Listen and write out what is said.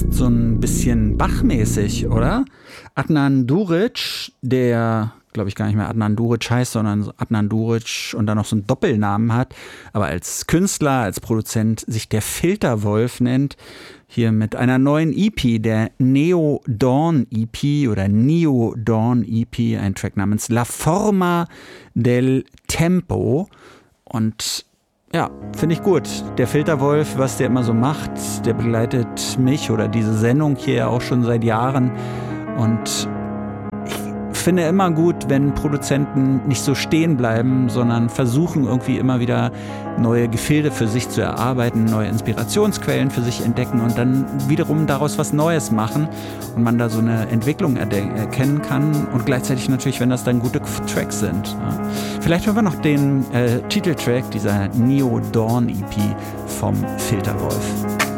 fast so ein bisschen Bach-mäßig, oder? Adnan Duric, der, glaube ich, gar nicht mehr Adnan Duric heißt, sondern Adnan Duric und dann noch so einen Doppelnamen hat, aber als Künstler, als Produzent sich der Filterwolf nennt, hier mit einer neuen EP, der Neo Dawn EP oder Neo Dawn EP, ein Track namens La Forma del Tempo. Und ja, finde ich gut. Der Filterwolf, was der immer so macht, der begleitet mich oder diese Sendung hier ja auch schon seit Jahren. Und ich finde immer gut, wenn Produzenten nicht so stehen bleiben, sondern versuchen irgendwie immer wieder neue Gefilde für sich zu erarbeiten, neue Inspirationsquellen für sich entdecken und dann wiederum daraus was Neues machen und man da so eine Entwicklung erkennen kann und gleichzeitig natürlich, wenn das dann gute Tracks sind. Ja. Vielleicht hören wir noch den Titeltrack dieser Neo Dawn EP vom Filterwolf.